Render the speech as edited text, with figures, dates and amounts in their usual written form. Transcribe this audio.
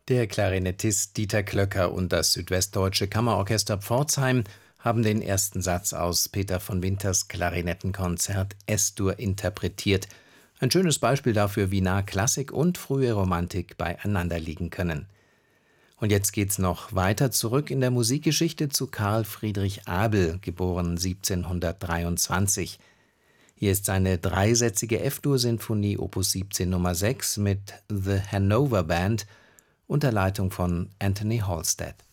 Der Klarinettist Dieter Klöcker und das Südwestdeutsche Kammerorchester Pforzheim haben den ersten Satz aus Peter von Winters Klarinettenkonzert Es-Dur interpretiert. Ein schönes Beispiel dafür, wie nah Klassik und frühe Romantik beieinander liegen können. Und jetzt geht's noch weiter zurück in der Musikgeschichte zu Carl Friedrich Abel, geboren 1723. Hier ist seine dreisätzige F-Dur-Sinfonie Opus 17 Nummer 6 mit The Hanover Band unter Leitung von Anthony Halstead.